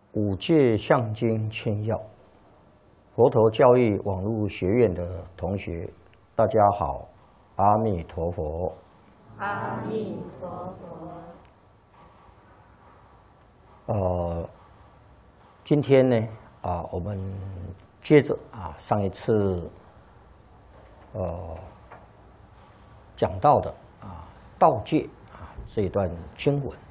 五戒相经千要，佛陀教育网络学院的同学，大家好，阿弥陀佛。 阿弥陀佛。今天呢，我们接着上一次讲到的道戒这一段经文。